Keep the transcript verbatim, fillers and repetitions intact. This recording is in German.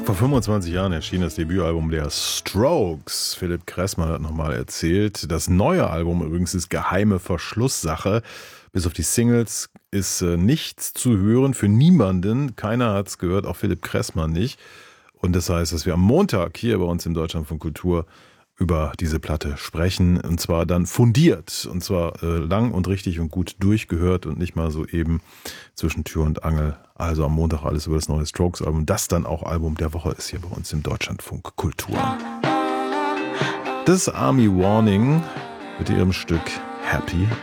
Vor fünfundzwanzig Jahren erschien das Debütalbum der Strokes. Philipp Kressmann hat nochmal erzählt. Das neue Album übrigens ist geheime Verschlusssache. Bis auf die Singles ist äh, nichts zu hören für niemanden. Keiner hat es gehört, auch Philipp Kressmann nicht. Und das heißt, dass wir am Montag hier bei uns im Deutschlandfunk Kultur über diese Platte sprechen. Und zwar dann fundiert. Und zwar äh, lang und richtig und gut durchgehört und nicht mal so eben zwischen Tür und Angel. Also am Montag alles über das neue Strokes-Album. Das dann auch Album der Woche ist hier bei uns im Deutschlandfunk Kultur. Das ist Army Warning mit ihrem Stück Happy